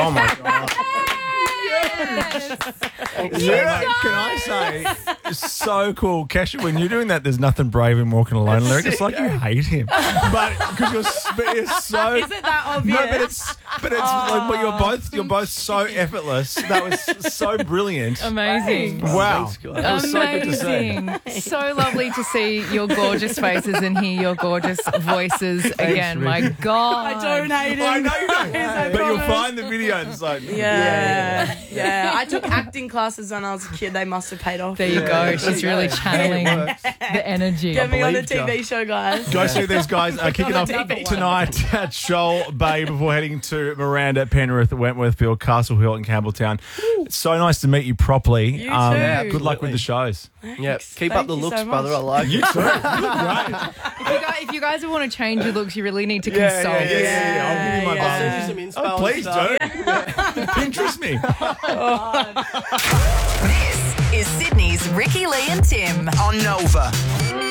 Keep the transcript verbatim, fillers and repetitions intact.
Oh, my God. Yeah, can I say, it's so cool. Kesha, when you're doing that, there's nothing brave in walking alone lyric. It's like you hate him. But because you're, but it's so... Is it that obvious? No, but it's but it's like but you're both you're both so effortless. That was so brilliant. Amazing. Wow. Thanks, guys. That was so good to see. Amazing. So lovely to see your gorgeous faces and hear your gorgeous voices again. Rick. My God. I don't hate him. I know you don't, I but you'll promise. find the video and it's like Yeah, yeah. I took acting classes when I was a kid. They must have paid off. There you go. She's really channeling the energy. Get me on a believed T V ya. show, guys. Go see these guys uh, kicking off T V. tonight at Shoal Bay before heading to Miranda, Penrith, Wentworthfield, Castle Hill and Campbelltown. It's so nice to meet you properly. You Um, too. Yeah, good luck with the shows. Yeah, keep Thank up the you looks, so brother. much. I like You it. too. Right. If you guys, if you guys want to change your looks, you really need to Yeah, consult. yeah, yeah, yeah, yeah. I'll give you my Yeah. I'll send buzz. you some inspo. Oh, and please stuff. do. Pinterest me. This is Sydney's Ricky Lee and Tim on Nova.